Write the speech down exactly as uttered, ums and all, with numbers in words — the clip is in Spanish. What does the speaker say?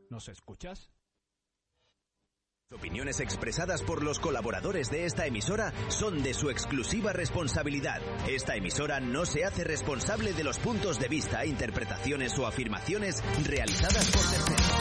¿Nos escuchas? Las opiniones expresadas por los colaboradores de esta emisora son de su exclusiva responsabilidad. Esta emisora no se hace responsable de los puntos de vista, interpretaciones o afirmaciones realizadas por terceros.